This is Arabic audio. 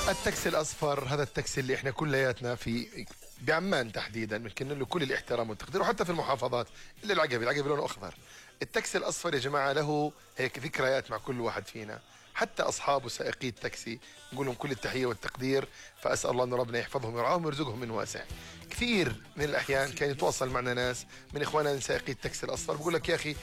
التاكسي الأصفر هذا التاكسي اللي احنا كلياتنا في بعمان تحديدا بنكن له كل الاحترام والتقدير، وحتى في المحافظات اللي العقبي لونه أخضر. التاكسي الأصفر يا جماعة له هيك ذكريات مع كل واحد فينا، حتى أصحاب وسائقي التاكسي نقول لهم كل التحية والتقدير. فأسأل الله أن ربنا يحفظهم ويرعاهم ويرزقهم من واسع. كثير من الأحيان كان يتواصل معنا ناس من إخواننا من سائقي التاكسي الأصفر بقول لك يا أخي